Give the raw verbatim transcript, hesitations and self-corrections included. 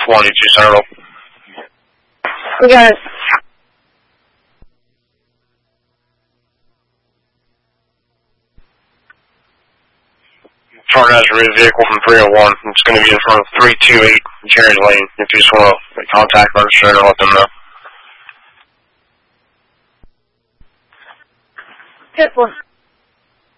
twenty-two Central. We got it. Front has a rear vehicle from three oh one. It's going to be in front of three two eight Cherry Lane. If you just want to contact register or let them know. Good one.